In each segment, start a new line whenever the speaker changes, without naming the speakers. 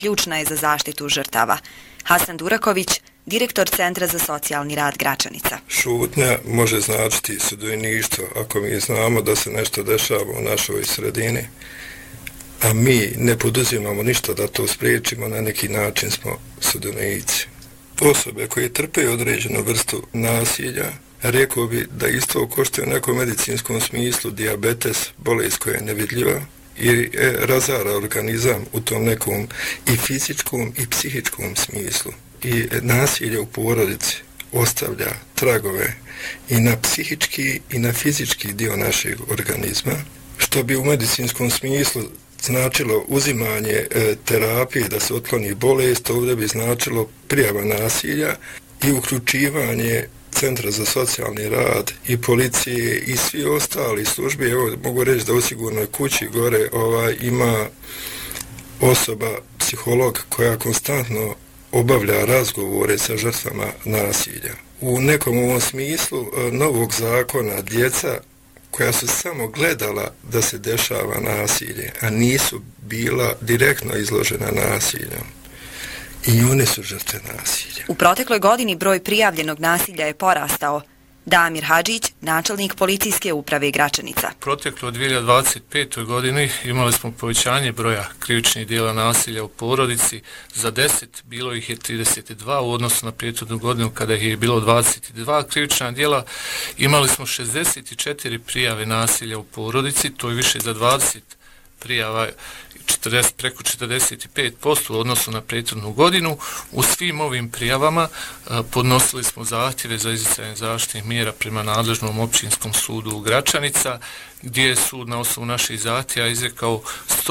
ključna je za zaštitu žrtava. Hasan Duraković, direktor Centra za socijalni rad Gračanica.
Šutnja može značiti sudojništvo ako mi znamo da se nešto dešava u našoj sredini, a mi ne poduzimamo ništa da to spriječimo, na neki način smo sudojnici. Osobe koje trpe određenu vrstu nasilja, rekao bi da isto koštaju u nekom medicinskom smislu dijabetes, bolest koja je nevidljiva i razara organizam u tom nekom i fizičkom i psihičkom smislu. I nasilje u porodici ostavlja tragove i na psihički i na fizički dio našeg organizma, što bi u medicinskom smislu značilo uzimanje terapije da se otkloni bolest, ovdje bi značilo prijava nasilja i uključivanje Centra za socijalni rad i policije i svi ostali službi. Evo, mogu reći da u sigurnoj kući gore ima osoba, psiholog, koja konstantno obavlja razgovore sa žrtvama nasilja. U nekom ovom smislu novog zakona djeca koja su samo gledala da se dešava nasilje, a nisu bila direktno izložena nasiljem, i one su žrtve nasilja.
U protekloj godini broj prijavljenog nasilja je porastao. Damir Hadžić, načelnik policijske uprave Gračanica.
Proteklo 2025. godini imali smo povećanje broja krivičnih djela nasilja u porodici. Za 10 bilo ih je 32 u odnosu na prethodnu godinu kada ih je bilo 22 krivična djela. Imali smo 64 prijave nasilja u porodici, to je više za 20 prijava, preko 45% u odnosu na prethodnu godinu. U svim ovim prijavama podnosili smo zahtjeve za izricanje zaštitnih mjera prema nadležnom općinskom sudu u Gračanica, gdje je sud na osnovu naših zahtjeva izrekao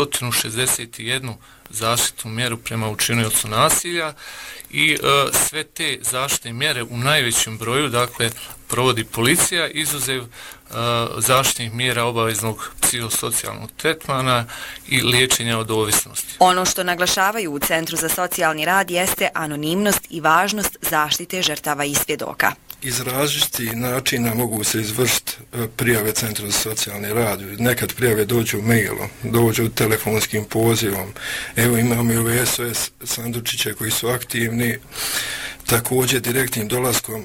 161 zaštitnu mjeru prema učiniocu nasilja i sve te zaštitne mjere u najvećem broju, dakle, provodi policija, izuzev zaštitnih mjera obaveznog psihosocijalnog tretmana i liječenja od ovisnosti.
Ono što naglašavaju u Centru za socijalni rad jeste anonimnost i važnost zaštite žrtava i svjedoka.
Iz različitih načina mogu se izvršiti prijave Centra za socijalni rad. Nekad prijave dođu mailom, dođu telefonskim pozivom. Evo imamo i ove SOS sandučiće koji su aktivni. Također direktnim dolaskom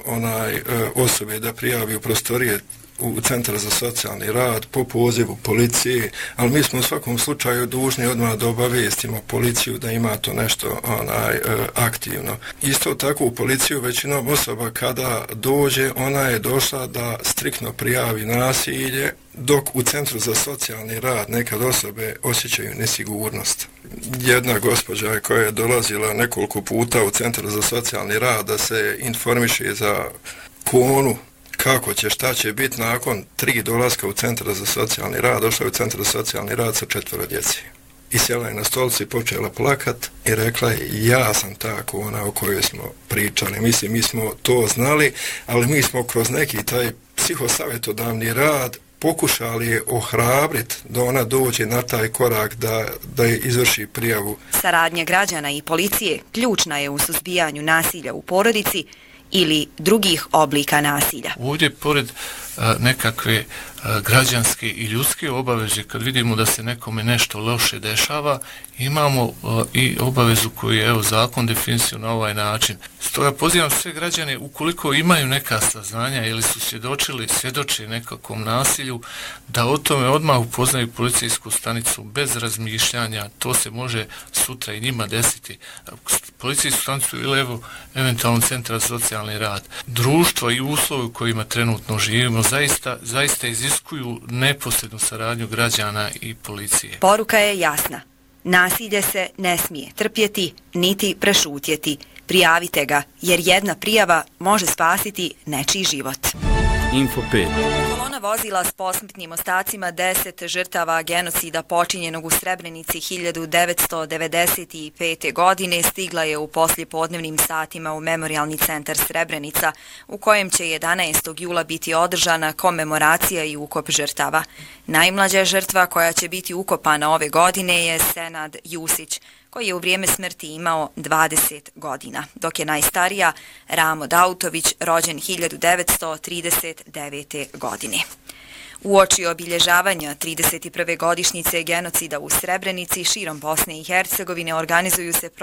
osobe da prijavi u prostorije u Centar za socijalni rad po pozivu policije, ali mi smo u svakom slučaju dužni odmah da obavijestimo policiju da ima to nešto aktivno. Isto tako u policiju većinom osoba kada dođe, ona je došla da striktno prijavi nasilje, dok u Centru za socijalni rad nekad osobe osjećaju nesigurnost. Jedna gospođa koja je dolazila nekoliko puta u Centar za socijalni rad da se informiše za konu kako će, šta će biti nakon 3 dolaska u Centar za socijalni rad, došla je u Centar za socijalni rad sa 4 djece. I sjela je na stolici i počela plakat i rekla je, ja sam ta kona o kojoj smo pričali. Mislim, mi smo to znali, ali mi smo kroz neki taj psihosavjetodavni rad pokušali je ohrabriti da ona dođe na taj korak da je izvrši prijavu.
Saradnja građana i policije ključna je u suzbijanju nasilja u porodici ili drugih oblika nasilja.
Ovdje, pored nekakve građanske i ljudske obaveze, kad vidimo da se nekome nešto loše dešava, imamo i obavezu koju je zakon definisao na ovaj način. Stoga pozivam sve građane, ukoliko imaju neka saznanja ili su svjedoče nekakvom nasilju, da o tome odmah upoznaju policijsku stanicu bez razmišljanja. To se može sutra i njima desiti. Policijsku stanicu ili eventualno Centra za socijalni rad. Društvo i uslovi u kojima trenutno živimo zaista iziskuju neposrednu saradnju građana i policije.
Poruka je jasna. Nasilje se ne smije trpjeti niti prešutjeti. Prijavite ga, jer jedna prijava može spasiti nečiji život.
Info 5.
Kolona vozila s posmrtnim ostacima 10 žrtava genocida počinjenog u Srebrenici 1995. godine stigla je u poslijepodnevnim satima u Memorijalni centar Srebrenica, u kojem će 11. jula biti održana komemoracija i ukop žrtava. Najmlađa žrtva koja će biti ukopana ove godine je Senad Jusić, koji je u vrijeme smrti imao 20 godina, dok je najstarija Ramo Dautović, rođen 1939. godine. Uoči obilježavanja 31. godišnjice genocida u Srebrenici širom Bosne i Hercegovine organizuju se